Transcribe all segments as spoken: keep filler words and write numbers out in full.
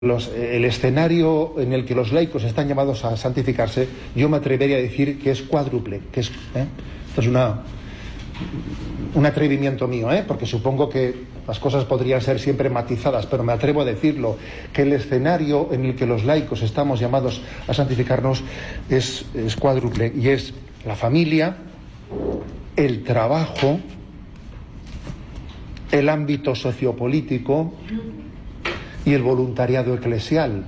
Los, el escenario en el que los laicos están llamados a santificarse, yo me atrevería a decir que es cuádruple, que es, ¿eh? Esto es una, un atrevimiento mío, ¿eh? Porque supongo que las cosas podrían ser siempre matizadas, pero me atrevo a decirlo, que el escenario en el que los laicos estamos llamados a santificarnos es, es cuádruple, y es la familia, el trabajo, el ámbito sociopolítico y el voluntariado eclesial.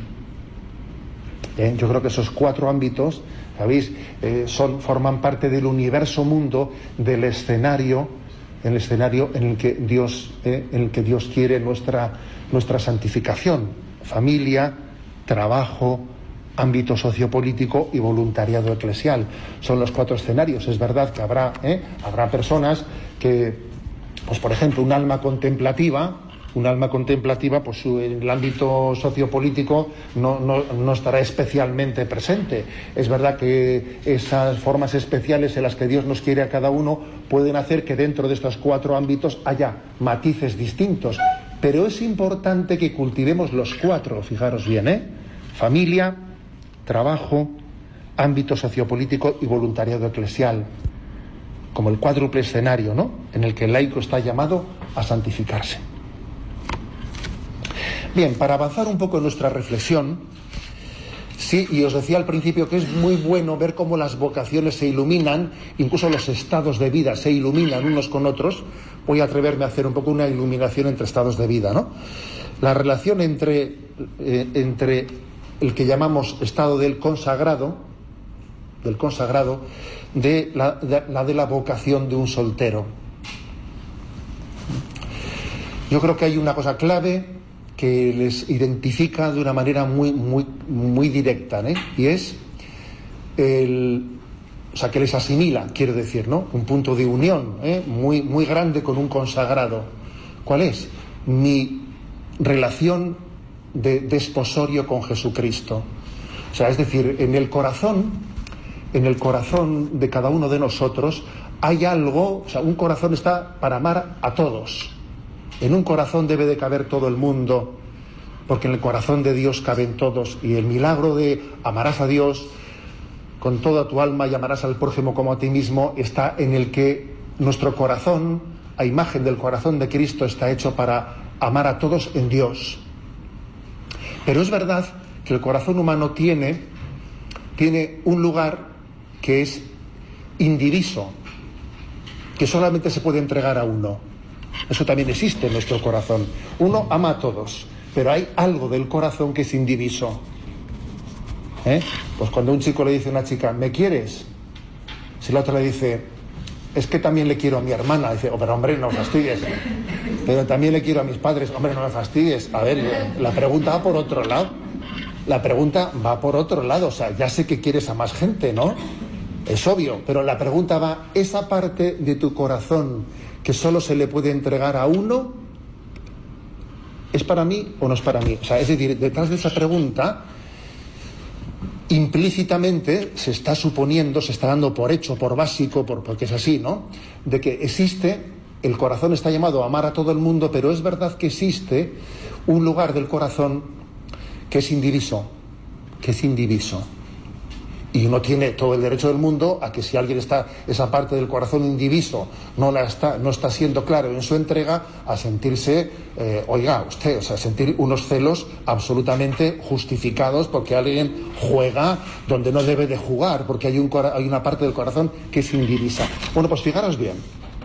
¿Eh? Yo creo que esos cuatro ámbitos, ¿sabéis? Eh, son, forman parte del universo mundo, del escenario, el escenario en el que Dios, eh, en el que Dios quiere nuestra, nuestra santificación. Familia, trabajo, ámbito sociopolítico y voluntariado eclesial. Son los cuatro escenarios. Es verdad que habrá, ¿eh? habrá personas que, pues por ejemplo, un alma contemplativa, Un alma contemplativa, pues en el ámbito sociopolítico no, no, no estará especialmente presente. Es verdad que esas formas especiales en las que Dios nos quiere a cada uno pueden hacer que dentro de estos cuatro ámbitos haya matices distintos. Pero es importante que cultivemos los cuatro, fijaros bien, ¿eh? Familia, trabajo, ámbito sociopolítico y voluntariado eclesial. Como el cuádruple escenario, ¿no? En el que el laico está llamado a santificarse. Bien, para avanzar un poco en nuestra reflexión, sí, y os decía al principio que es muy bueno ver cómo las vocaciones se iluminan, incluso los estados de vida se iluminan unos con otros. Voy a atreverme a hacer un poco una iluminación entre estados de vida, ¿no? La relación entre, eh, entre el que llamamos estado del consagrado, del consagrado, de la, de la de la vocación de un soltero. Yo creo que hay una cosa clave que les identifica de una manera muy, muy, muy directa, ¿eh? Y es el, o sea, que les asimila, quiero decir, ¿no? Un punto de unión, ¿eh? muy, muy grande con un consagrado. ¿Cuál es? Mi relación de desposorio con Jesucristo. O sea, es decir, en el corazón, en el corazón de cada uno de nosotros hay algo, o sea, un corazón está para amar a todos. En un corazón debe de caber todo el mundo, porque en el corazón de Dios caben todos, y el milagro de amarás a Dios con toda tu alma y amarás al prójimo como a ti mismo está en el que nuestro corazón, a imagen del corazón de Cristo, está hecho para amar a todos en Dios. Pero es verdad que el corazón humano tiene, tiene un lugar que es indiviso, que solamente se puede entregar a uno. Eso también existe en nuestro corazón. Uno ama a todos, pero hay algo del corazón que es indiviso. ¿Eh? Pues cuando un chico le dice a una chica, ¿me quieres? Si la otra le dice, es que también le quiero a mi hermana, dice, oh, pero hombre, no fastidies. Pero también le quiero a mis padres, hombre, no me fastidies. A ver, la pregunta va por otro lado. La pregunta va por otro lado. O sea, ya sé que quieres a más gente, ¿no? Es obvio, pero la pregunta va, esa parte de tu corazón que solo se le puede entregar a uno, ¿es para mí o no es para mí? O sea, es decir, detrás de esa pregunta, implícitamente se está suponiendo, se está dando por hecho, por básico, por, porque es así, ¿no? De que existe, el corazón está llamado a amar a todo el mundo, pero es verdad que existe un lugar del corazón que es indiviso, que es indiviso. Y uno tiene todo el derecho del mundo a que si alguien está, esa parte del corazón indiviso no la está, no está siendo claro en su entrega, a sentirse, eh, oiga, usted, o sea, sentir unos celos absolutamente justificados porque alguien juega donde no debe de jugar, porque hay, un, hay una parte del corazón que es indivisa. Bueno, pues fijaros bien,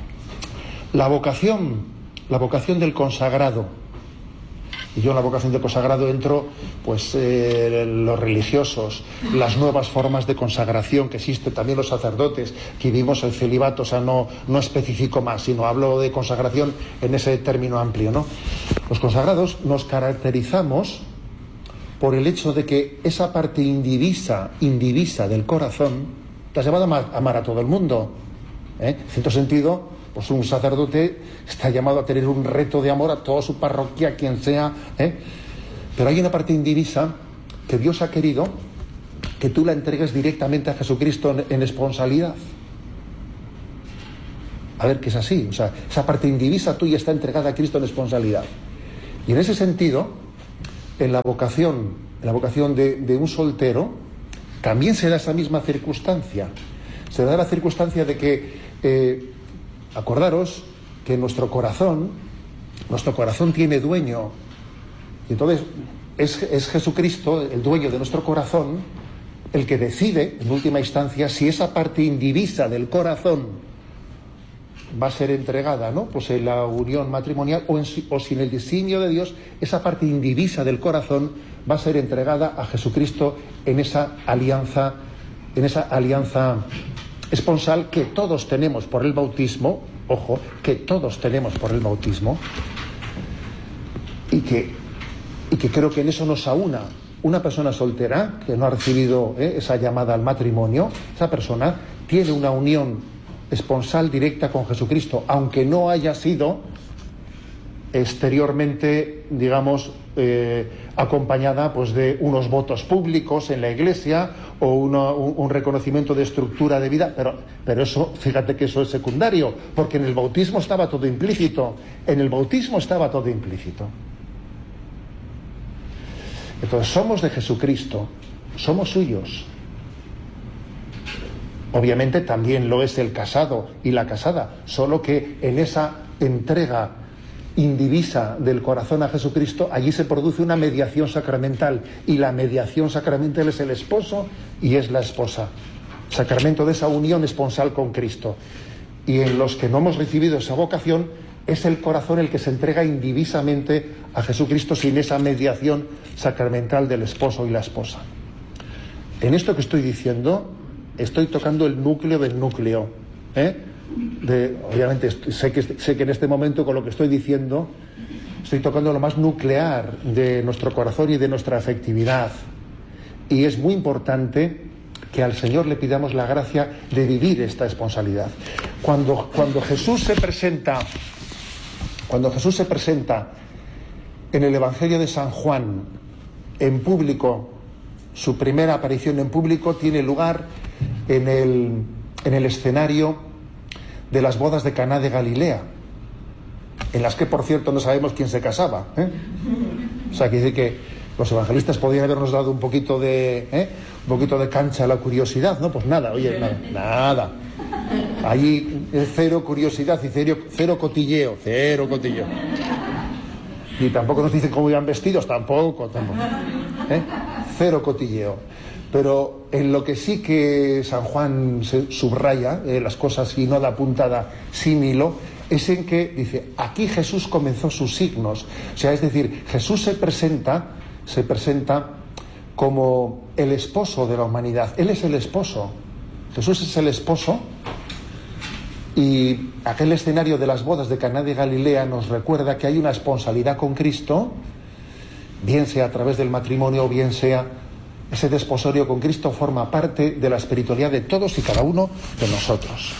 la vocación, la vocación del consagrado. Y yo en la vocación de consagrado entro, pues, eh, los religiosos, las nuevas formas de consagración que existen, también los sacerdotes, que vivimos el celibato, o sea, no, no especifico más, sino hablo de consagración en ese término amplio, ¿no? Los consagrados nos caracterizamos por el hecho de que esa parte indivisa, indivisa del corazón, te has llevado a amar, a amar a todo el mundo, ¿eh? En cierto sentido, pues un sacerdote está llamado a tener un reto de amor a toda su parroquia, quien sea, ¿eh? Pero hay una parte indivisa que Dios ha querido que tú la entregues directamente a Jesucristo en, en esponsalidad. A ver, que es así, o sea, esa parte indivisa tuya está entregada a Cristo en esponsalidad. Y en ese sentido, en la vocación, en la vocación de, de un soltero, también se da esa misma circunstancia. Se da la circunstancia de que, eh, acordaros que nuestro corazón, nuestro corazón tiene dueño, y entonces es, es Jesucristo, el dueño de nuestro corazón, el que decide, en última instancia, si esa parte indivisa del corazón va a ser entregada, ¿no?, pues en la unión matrimonial, o, en, o si en el designio de Dios esa parte indivisa del corazón va a ser entregada a Jesucristo en esa alianza, en esa alianza esponsal que todos tenemos por el bautismo, ojo, que todos tenemos por el bautismo, y que, y que creo que en eso nos aúna. Una persona soltera que no ha recibido eh, esa llamada al matrimonio, esa persona tiene una unión esponsal directa con Jesucristo, aunque no haya sido exteriormente, digamos, eh, acompañada pues de unos votos públicos en la iglesia o uno, un, un reconocimiento de estructura de vida, pero, pero eso, fíjate que eso es secundario, porque en el bautismo estaba todo implícito, en el bautismo estaba todo implícito. Entonces somos de Jesucristo, somos suyos. Obviamente también lo es el casado y la casada, solo que en esa entrega indivisa del corazón a Jesucristo, allí se produce una mediación sacramental, y la mediación sacramental es el esposo y es la esposa, sacramento de esa unión esponsal con Cristo. Y en los que no hemos recibido esa vocación, es el corazón el que se entrega indivisamente a Jesucristo sin esa mediación sacramental del esposo y la esposa. En esto que estoy diciendo, estoy tocando el núcleo del núcleo, ¿eh? De, obviamente sé que, sé que en este momento con lo que estoy diciendo estoy tocando lo más nuclear de nuestro corazón y de nuestra afectividad, y es muy importante que al Señor le pidamos la gracia de vivir esta esponsalidad. Cuando, cuando Jesús se presenta cuando Jesús se presenta en el Evangelio de San Juan en público, su primera aparición en público tiene lugar en el, en el escenario de las bodas de Caná de Galilea, en las que, por cierto, no sabemos quién se casaba, ¿eh? O sea, que dice que los evangelistas podrían habernos dado un poquito de ¿eh? un poquito de cancha a la curiosidad, ¿no? Pues nada, oye, nada, nada. Allí cero curiosidad y cero, cero cotilleo, cero cotilleo. Y tampoco nos dicen cómo iban vestidos, tampoco, tampoco. ¿Eh? Cero cotilleo. Pero en lo que sí que San Juan se subraya, eh, las cosas y no da puntada sin hilo, es en que dice, aquí Jesús comenzó sus signos. O sea, es decir, Jesús se presenta, se presenta como el esposo de la humanidad. Él es el esposo. Jesús es el esposo. Y aquel escenario de las bodas de Caná de Galilea nos recuerda que hay una esponsalidad con Cristo, bien sea a través del matrimonio o bien sea ese desposorio con Cristo, forma parte de la espiritualidad de todos y cada uno de nosotros.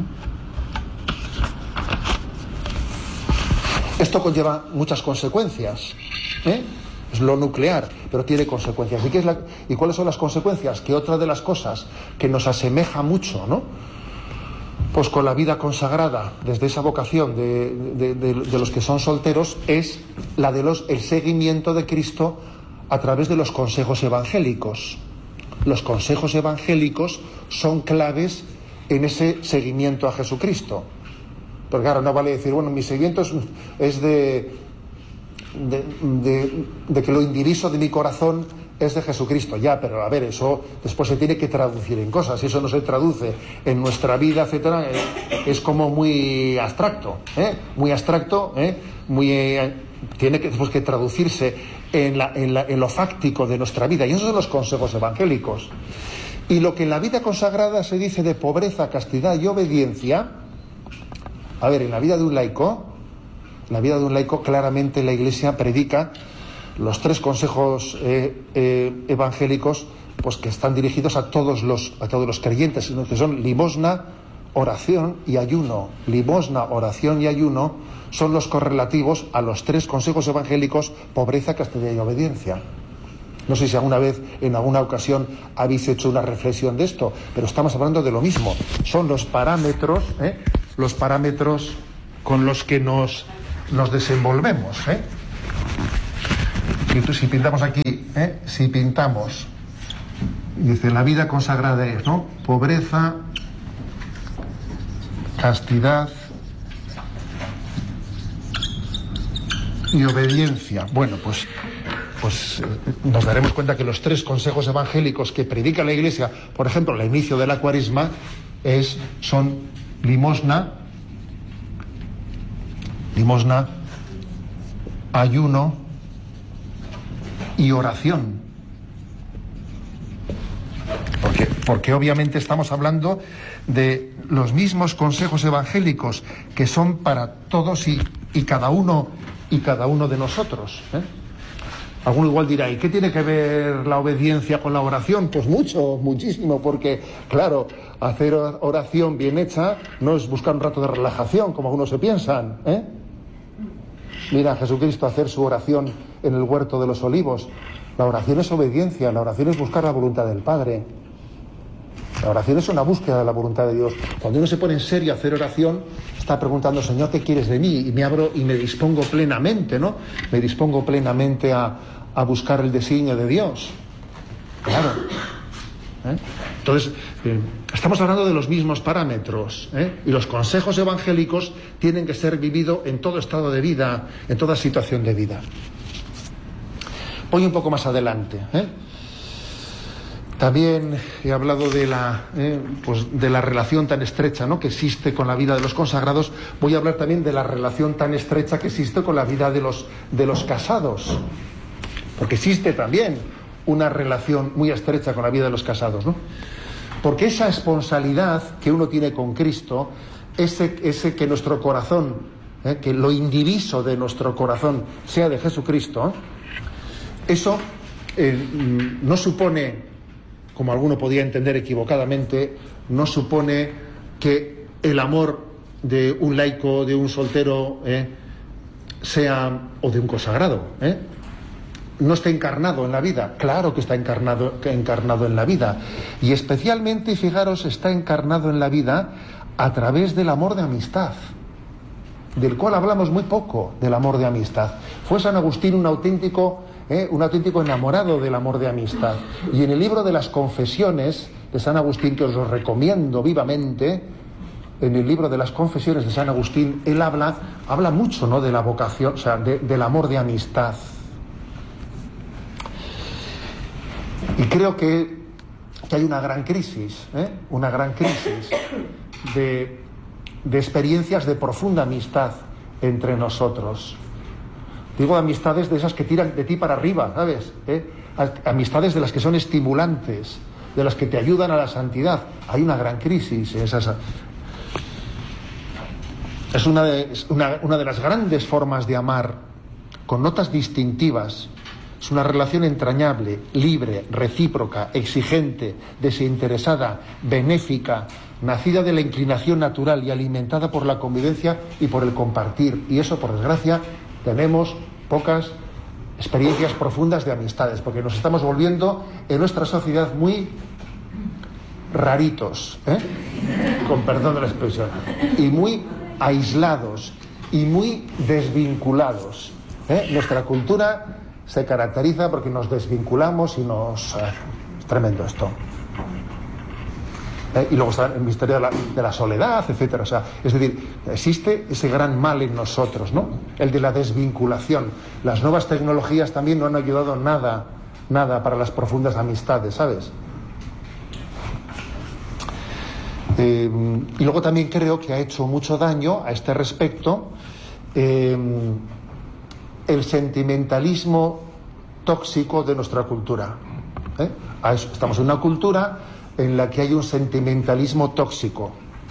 Esto conlleva muchas consecuencias, ¿eh? Es lo nuclear, pero tiene consecuencias. ¿Y qué es la, y cuáles son las consecuencias? Que otra de las cosas que nos asemeja mucho, ¿no?, pues con la vida consagrada, desde esa vocación de, de, de, de los que son solteros, es la de los el seguimiento de Cristo a través de los consejos evangélicos. Los consejos evangélicos son claves en ese seguimiento a Jesucristo. Porque claro, no vale decir, bueno, mi seguimiento es, es de, de, de, de que lo indiviso de mi corazón es de Jesucristo. Ya, pero a ver, eso después se tiene que traducir en cosas. Si eso no se traduce en nuestra vida, etcétera, eh, es como muy abstracto, ¿eh? Muy abstracto, ¿eh? Muy... Eh, tiene que, después que traducirse en, la, en, la, en lo fáctico de nuestra vida, y esos son los consejos evangélicos. Y lo que en la vida consagrada se dice de pobreza, castidad y obediencia, a ver, en la vida de un laico, en la vida de un laico claramente la Iglesia predica los tres consejos eh, eh, evangélicos, pues que están dirigidos a todos los a todos los creyentes, que son limosna, oración y ayuno. Limosna, oración y ayuno son los correlativos a los tres consejos evangélicos: pobreza, castidad y obediencia. No sé si alguna vez, en alguna ocasión, habéis hecho una reflexión de esto, pero estamos hablando de lo mismo. Son los parámetros, ¿eh? los parámetros con los que nos, nos desenvolvemos, ¿eh? entonces si pintamos aquí, ¿eh? si pintamos, dice, la vida consagrada es, ¿no? Pobreza, castidad y obediencia. Bueno, pues, pues nos daremos cuenta que los tres consejos evangélicos que predica la Iglesia, por ejemplo, al inicio de la Cuaresma, es, son limosna, limosna, ayuno y oración. Porque, porque obviamente estamos hablando de los mismos consejos evangélicos que son para todos y, y cada uno y cada uno de nosotros, ¿eh? Alguno igual dirá, ¿y qué tiene que ver la obediencia con la oración? Pues mucho, muchísimo, porque, claro, hacer oración bien hecha no es buscar un rato de relajación, como algunos se piensan, ¿eh? Mira a Jesucristo hacer su oración en el huerto de los olivos. La oración es obediencia, la oración es buscar la voluntad del Padre. La oración es una búsqueda de la voluntad de Dios. Cuando uno se pone en serio a hacer oración, está preguntando, Señor, ¿qué quieres de mí? Y me abro y me dispongo plenamente, ¿no? Me dispongo plenamente a, a buscar el designio de Dios. Claro. ¿Eh? Entonces, eh, estamos hablando de los mismos parámetros, ¿eh? Y los consejos evangélicos tienen que ser vividos en todo estado de vida, en toda situación de vida. Voy un poco más adelante, ¿eh? También he hablado de la, eh, pues de la relación tan estrecha, ¿no?, que existe con la vida de los consagrados. Voy a hablar también de la relación tan estrecha que existe con la vida de los, de los casados, porque existe también una relación muy estrecha con la vida de los casados, ¿no? Porque esa esponsalidad que uno tiene con Cristo, ese, ese que nuestro corazón, ¿eh? que lo indiviso de nuestro corazón sea de Jesucristo, ¿eh? eso eh, no supone, como alguno podía entender equivocadamente, no supone que el amor de un laico, de un soltero, ¿eh? sea, o de un consagrado, ¿eh? no está encarnado en la vida. Claro que está encarnado, encarnado en la vida. Y especialmente, fijaros, está encarnado en la vida a través del amor de amistad, del cual hablamos muy poco, del amor de amistad. Fue San Agustín un auténtico, eh, un auténtico enamorado del amor de amistad. Y en el libro de las Confesiones de San Agustín, que os lo recomiendo vivamente, en el libro de las Confesiones de San Agustín, él habla, habla mucho, ¿no?, de la vocación, o sea, de, del amor de amistad. Y creo que, que hay una gran crisis, ¿eh? una gran crisis de, de experiencias de profunda amistad entre nosotros. Digo amistades de esas que tiran de ti para arriba, ¿sabes? ¿Eh? Amistades de las que son estimulantes, de las que te ayudan a la santidad. Hay una gran crisis. Esas... Es una de, es una, una de las grandes formas de amar, con notas distintivas. Es una relación entrañable, libre, recíproca, exigente, desinteresada, benéfica, nacida de la inclinación natural y alimentada por la convivencia y por el compartir. Y eso, por desgracia, tenemos pocas experiencias profundas de amistades, porque nos estamos volviendo en nuestra sociedad muy raritos, ¿eh? con perdón de la expresión, y muy aislados y muy desvinculados, ¿eh? Nuestra cultura se caracteriza porque nos desvinculamos y nos... Eh, es tremendo esto. Eh, y luego está el misterio de la, de la soledad, etcétera. O sea, es decir, existe ese gran mal en nosotros, ¿no? El de la desvinculación. Las nuevas tecnologías también no han ayudado nada, nada para las profundas amistades, ¿sabes? Eh, y luego también creo que ha hecho mucho daño a este respecto eh, el sentimentalismo tóxico de nuestra cultura, ¿eh? Estamos en una cultura en la que hay un sentimentalismo tóxico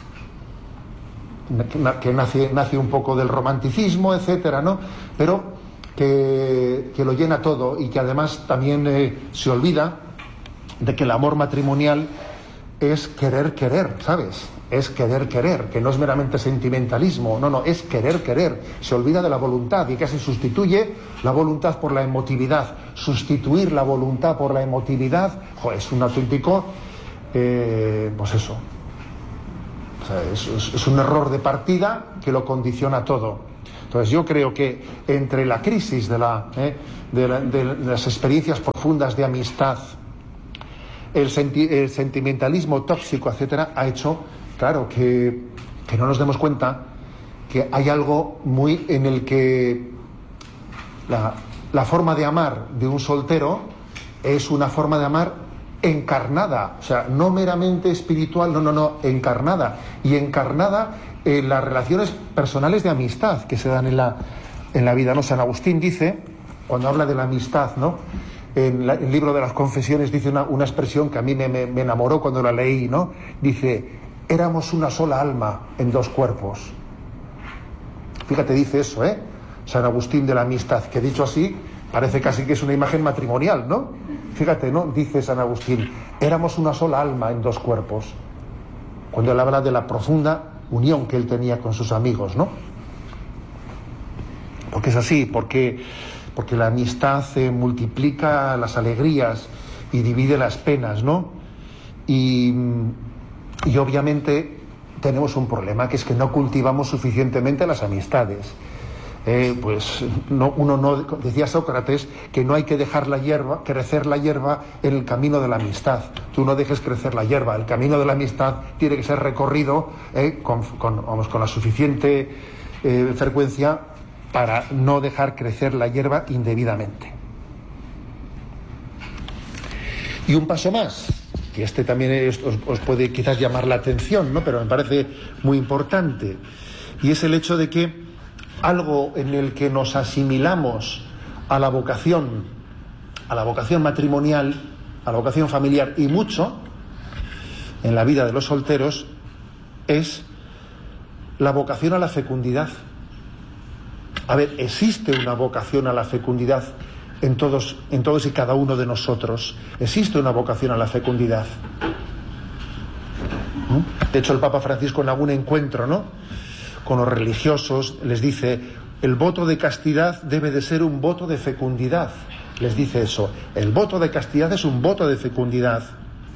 que nace, nace un poco del romanticismo, etcétera, ¿no? Pero que, que lo llena todo y que además también eh, se olvida de que el amor matrimonial es querer querer, ¿sabes? Es querer querer, que no es meramente sentimentalismo, no, no, es querer querer. Se olvida de la voluntad y casi sustituye la voluntad por la emotividad. Sustituir la voluntad por la emotividad, joder, es un auténtico, eh, pues eso, o sea, es, es, es un error de partida que lo condiciona todo. Entonces yo creo que entre la crisis de, la, eh, de, la, de las experiencias profundas de amistad, el, senti el sentimentalismo tóxico, etcétera, ha hecho, claro, que, que no nos demos cuenta que hay algo muy en el que la, la forma de amar de un soltero es una forma de amar encarnada, o sea, no meramente espiritual, no, no, no, encarnada, y encarnada en las relaciones personales de amistad que se dan en la, en la vida, ¿no? San Agustín dice, cuando habla de la amistad, ¿no?, en la, el libro de las Confesiones dice una, una expresión que a mí me, me, me enamoró cuando la leí, ¿no? Dice, éramos una sola alma en dos cuerpos. Fíjate, dice eso, ¿eh? San Agustín, de la amistad, que dicho así, parece casi que es una imagen matrimonial, ¿no? Fíjate, ¿no? Dice San Agustín, éramos una sola alma en dos cuerpos. Cuando él habla de la profunda unión que él tenía con sus amigos, ¿no? Porque es así, porque, porque la amistad eh, multiplica las alegrías y divide las penas, ¿no? Y, y obviamente tenemos un problema, que es que no cultivamos suficientemente las amistades. Eh, pues no, uno no, decía Sócrates que no hay que dejar la hierba, crecer la hierba en el camino de la amistad. Tú no dejes crecer la hierba, el camino de la amistad tiene que ser recorrido eh, con, con, vamos, con la suficiente eh, frecuencia para no dejar crecer la hierba indebidamente. Y un paso más, que este también es, os, os puede quizás llamar la atención, ¿no?, pero me parece muy importante, y es el hecho de que algo en el que nos asimilamos a la vocación, a la vocación matrimonial, a la vocación familiar, y mucho en la vida de los solteros, es la vocación a la fecundidad. A ver, existe una vocación a la fecundidad en todos, en todos y cada uno de nosotros. Existe una vocación a la fecundidad. De hecho, el Papa Francisco, en algún encuentro, ¿no?, con los religiosos, les dice, el voto de castidad debe de ser un voto de fecundidad. Les dice eso, el voto de castidad es un voto de fecundidad.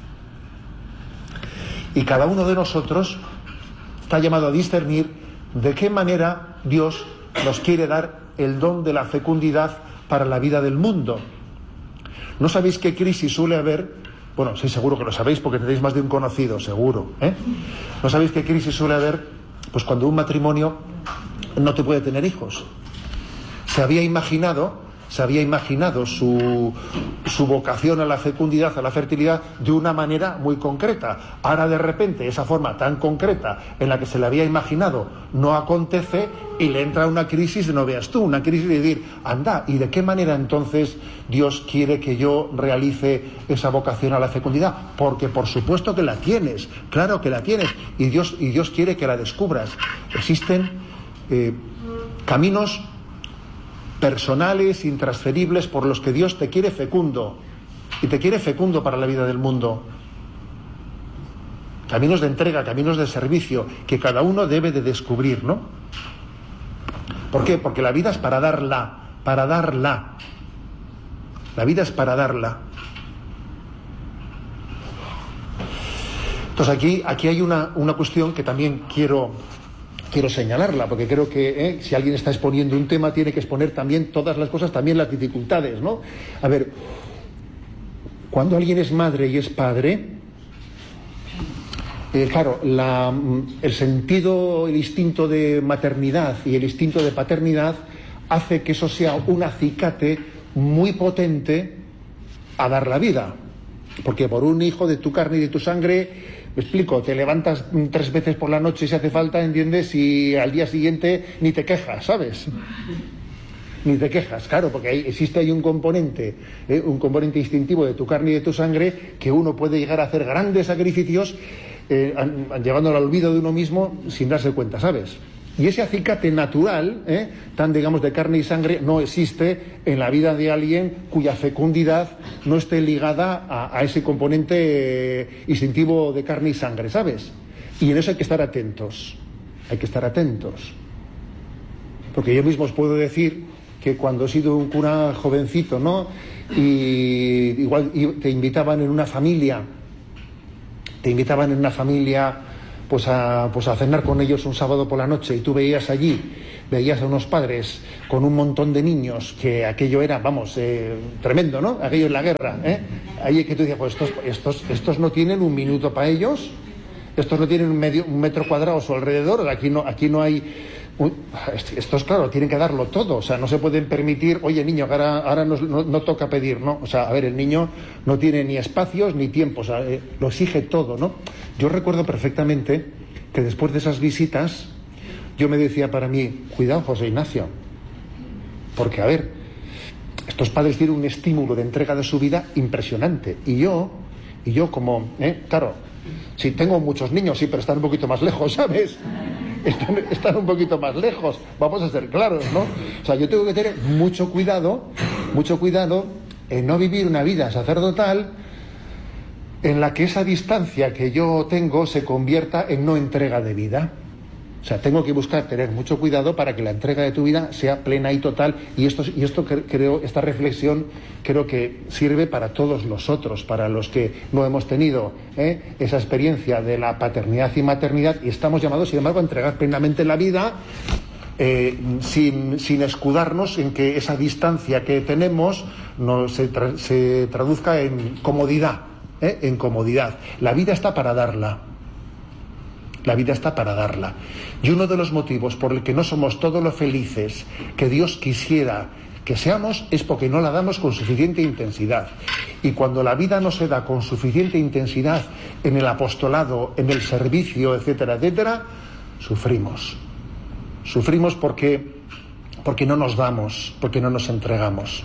Y cada uno de nosotros está llamado a discernir de qué manera Dios nos quiere dar el don de la fecundidad para la vida del mundo. ¿No sabéis qué crisis suele haber? Bueno, sí, seguro que lo sabéis porque tenéis más de un conocido, seguro, ¿eh? ¿No sabéis qué crisis suele haber? Pues cuando un matrimonio no te puede tener hijos. Se había imaginado, se había imaginado su, su vocación a la fecundidad, a la fertilidad, de una manera muy concreta. Ahora de repente esa forma tan concreta en la que se le había imaginado no acontece y le entra una crisis, no veas tú, una crisis de decir, anda, ¿y de qué manera entonces Dios quiere que yo realice esa vocación a la fecundidad? Porque por supuesto que la tienes, claro que la tienes, y Dios, y Dios quiere que la descubras. Existen eh, caminos personales, intransferibles, por los que Dios te quiere fecundo, y te quiere fecundo para la vida del mundo. Caminos de entrega, caminos de servicio, que cada uno debe de descubrir, ¿no? ¿Por qué? Porque la vida es para darla, para darla. La vida es para darla. Entonces aquí, aquí hay una, una cuestión que también quiero... quiero señalarla, porque creo que eh, si alguien está exponiendo un tema, tiene que exponer también todas las cosas, también las dificultades, ¿no? A ver, cuando alguien es madre y es padre, eh, claro, la, el sentido, el instinto de maternidad y el instinto de paternidad hace que eso sea un acicate muy potente a dar la vida. Porque por un hijo de tu carne y de tu sangre, me explico, te levantas tres veces por la noche si hace falta, ¿entiendes? Y al día siguiente ni te quejas, ¿sabes? Ni te quejas, claro, porque ahí existe ahí un componente, ¿eh? un componente instintivo de tu carne y de tu sangre, que uno puede llegar a hacer grandes sacrificios, eh, llevándolo al olvido de uno mismo sin darse cuenta, ¿sabes? Y ese acicate natural, ¿eh? tan digamos de carne y sangre, no existe en la vida de alguien cuya fecundidad no esté ligada a, a ese componente eh, instintivo de carne y sangre, ¿sabes? Y en eso hay que estar atentos, hay que estar atentos. Porque yo mismo os puedo decir que cuando he sido un cura jovencito, ¿no? Y igual te invitaban en una familia, te invitaban en una familia pues a, pues a cenar con ellos un sábado por la noche, y tú veías allí, veías a unos padres con un montón de niños, que aquello era, vamos, eh, tremendo, ¿no? Aquello en la guerra, ¿eh? Ahí que tú decías, pues estos, estos, estos no tienen un minuto para ellos, estos no tienen un, medio, un metro cuadrado a su alrededor, aquí no, aquí no hay... Un, estos, claro, tienen que darlo todo, o sea, no se pueden permitir, oye, niño, ahora, ahora no, no, no toca pedir, ¿no? O sea, a ver, el niño no tiene ni espacios ni tiempo, o sea, eh, lo exige todo, ¿no? Yo recuerdo perfectamente que después de esas visitas, yo me decía para mí, cuidado, José Ignacio, porque, a ver, estos padres tienen un estímulo de entrega de su vida impresionante, y yo, y yo como, eh, claro, sí, tengo muchos niños, sí, pero están un poquito más lejos, ¿sabes? Están, están un poquito más lejos, vamos a ser claros, ¿no? O sea, yo tengo que tener mucho cuidado, mucho cuidado en no vivir una vida sacerdotal en la que esa distancia que yo tengo se convierta en no entrega de vida. O sea, tengo que buscar tener mucho cuidado para que la entrega de tu vida sea plena y total, y esto, y esto creo, esta reflexión creo que sirve para todos nosotros, para los que no hemos tenido ¿eh? esa experiencia de la paternidad y maternidad, y estamos llamados, sin embargo, a entregar plenamente la vida, eh, sin, sin escudarnos en que esa distancia que tenemos no se, tra- se traduzca en comodidad, ¿eh? en comodidad. La vida está para darla. La vida está para darla. Y uno de los motivos por el que no somos todos lo felices que Dios quisiera que seamos es porque no la damos con suficiente intensidad. Y cuando la vida no se da con suficiente intensidad en el apostolado, en el servicio, etcétera, etcétera, sufrimos. Sufrimos porque, porque no nos damos, porque no nos entregamos.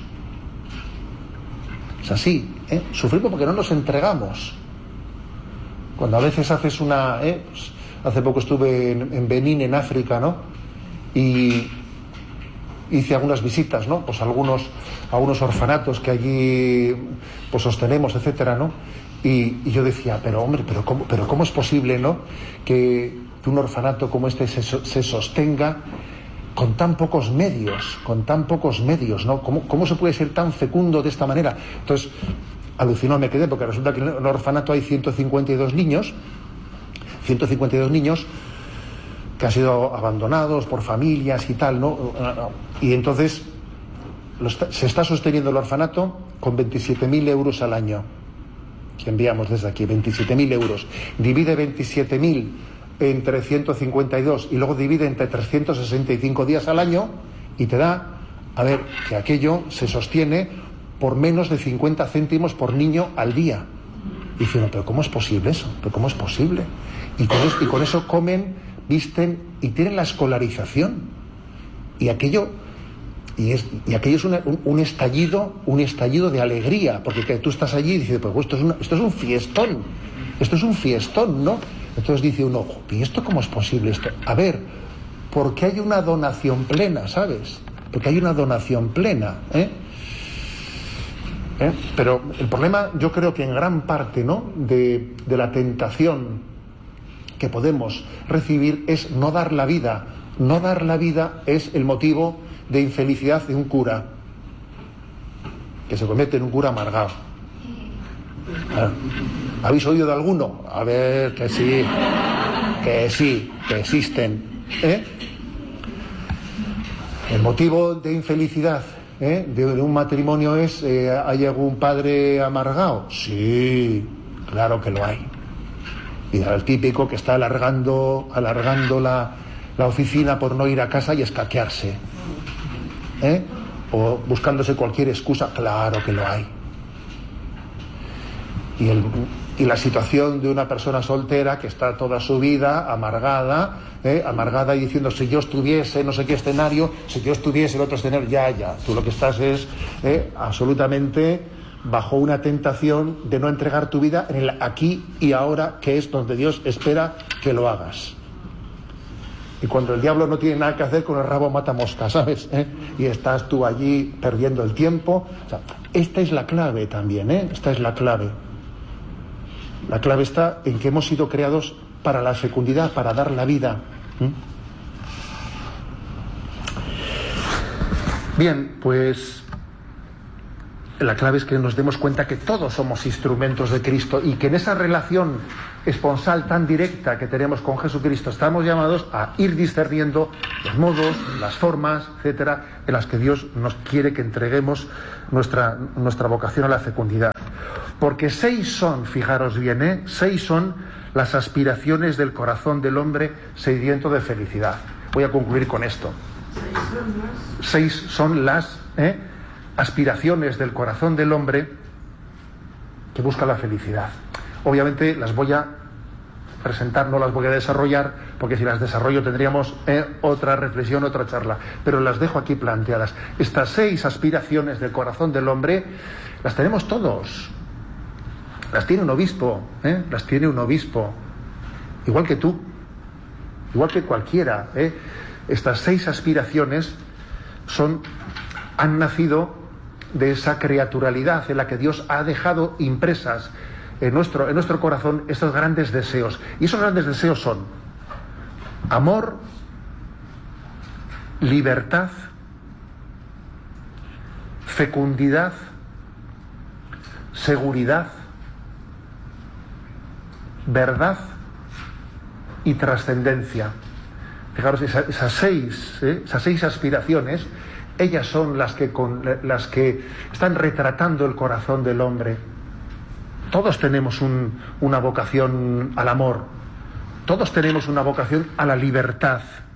Es así, ¿eh? Sufrimos porque no nos entregamos. Cuando a veces haces una... ¿eh? Pues, hace poco estuve en, en Benín, en África, ¿no? Y hice algunas visitas, ¿no? Pues algunos, algunos orfanatos que allí pues sostenemos, etcétera, ¿no? Y, y yo decía, pero hombre, pero cómo, pero cómo es posible, ¿no? Que, que un orfanato como este se, se sostenga con tan pocos medios, con tan pocos medios, ¿no? ¿Cómo, cómo se puede ser tan fecundo de esta manera? Entonces, alucinó, me quedé, porque resulta que en el orfanato hay ciento cincuenta y dos niños, ciento cincuenta y dos niños que han sido abandonados por familias y tal, ¿no? Y entonces está, se está sosteniendo el orfanato con veintisiete mil euros al año, que enviamos desde aquí, veintisiete mil euros. Divide veintisiete mil entre ciento cincuenta y dos y luego divide entre trescientos sesenta y cinco días al año y te da, a ver, que aquello se sostiene por menos de cincuenta céntimos por niño al día. Y dicen, pero ¿cómo es posible eso? ¿Pero cómo es posible? Y con, eso, y con eso comen, visten y tienen la escolarización. Y aquello, y es, y aquello es una, un, un estallido, un estallido de alegría, porque que tú estás allí y dices, pues esto es, una, esto es un fiestón, esto es un fiestón, ¿no? Entonces dice uno, ¿y esto cómo es posible esto? A ver, porque hay una donación plena, ¿sabes? Porque hay una donación plena, ¿eh? ¿Eh? Pero el problema, yo creo que en gran parte, ¿no?, de, de la tentación que podemos recibir es no dar la vida. No dar la vida es el motivo de infelicidad de un cura, que se convierte en un cura amargado. ¿Habéis oído de alguno? A ver, que sí, que sí, que existen, ¿eh? El motivo de infelicidad ¿eh? de, de un matrimonio es, eh, ¿hay algún padre amargado? Sí, claro que lo hay. Y el típico que está alargando, alargando la, la oficina por no ir a casa y escaquearse, ¿eh? O buscándose cualquier excusa, claro que lo hay. Y, el, y la situación de una persona soltera que está toda su vida amargada, ¿eh? amargada y diciendo, si yo estuviese en no sé qué escenario, si yo estuviese en otro escenario, ya, ya, tú lo que estás es ¿eh? absolutamente bajo una tentación de no entregar tu vida en el aquí y ahora, que es donde Dios espera que lo hagas. Y cuando el diablo no tiene nada que hacer, con el rabo mata moscas, ¿sabes? ¿Eh? Y estás tú allí perdiendo el tiempo. O sea, esta es la clave también, ¿eh? Esta es la clave. La clave está en que hemos sido creados para la fecundidad, para dar la vida. ¿Mm? Bien, pues la clave es que nos demos cuenta que todos somos instrumentos de Cristo y que en esa relación esponsal tan directa que tenemos con Jesucristo estamos llamados a ir discerniendo los modos, las formas, etcétera, en las que Dios nos quiere que entreguemos nuestra, nuestra vocación a la fecundidad. Porque seis son, fijaros bien, ¿eh? seis son las aspiraciones del corazón del hombre sediento de felicidad. Voy a concluir con esto. Seis son las ¿eh? aspiraciones del corazón del hombre que busca la felicidad. Obviamente las voy a presentar, no las voy a desarrollar, porque si las desarrollo tendríamos eh, otra reflexión, otra charla, pero las dejo aquí planteadas. Estas seis aspiraciones del corazón del hombre las tenemos todos. Las tiene un obispo, ¿eh? las tiene un obispo, igual que tú, igual que cualquiera. ¿eh? Estas seis aspiraciones son, han nacido de esa creaturalidad en la que Dios ha dejado impresas en nuestro, en nuestro corazón estos grandes deseos. Y esos grandes deseos son amor, libertad, fecundidad, seguridad, verdad y trascendencia. Fijaros, esa, esas seis, ¿eh? esas seis aspiraciones, ellas son las que, con, las que están retratando el corazón del hombre. Todos tenemos un, una vocación al amor, todos tenemos una vocación a la libertad,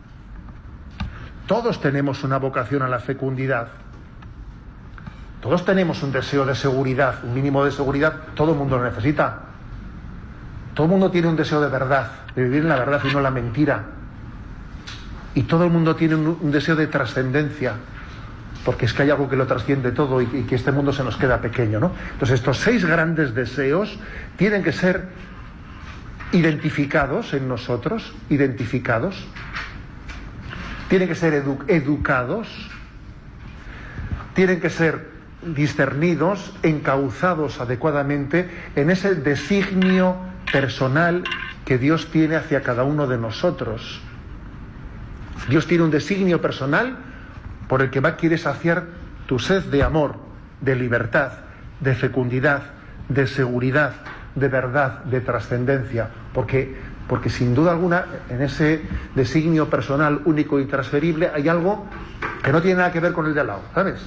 todos tenemos una vocación a la fecundidad, todos tenemos un deseo de seguridad, un mínimo de seguridad, todo el mundo lo necesita. Todo el mundo tiene un deseo de verdad, de vivir en la verdad y no la mentira. Y todo el mundo tiene un, un deseo de trascendencia, porque es que hay algo que lo trasciende todo y, y que este mundo se nos queda pequeño, ¿no? Entonces estos seis grandes deseos tienen que ser identificados en nosotros, identificados, tienen que ser edu- educados, tienen que ser discernidos, encauzados adecuadamente en ese designio personal que Dios tiene hacia cada uno de nosotros. Dios tiene un designio personal por el que va a querer saciar tu sed de amor, de libertad, de fecundidad, de seguridad, de verdad, de trascendencia, porque, porque sin duda alguna en ese designio personal único y transferible hay algo que no tiene nada que ver con el de al lado, ¿sabes?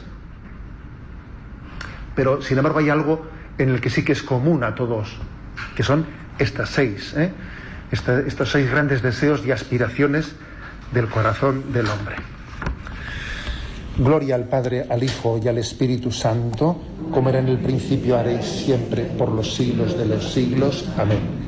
Pero sin embargo hay algo en el que sí que es común a todos, que son estas seis, ¿eh? Esta, estos seis grandes deseos y aspiraciones del corazón del hombre. Gloria al Padre, al Hijo y al Espíritu Santo, como era en el principio, ahora y siempre, por los siglos de los siglos. Amén.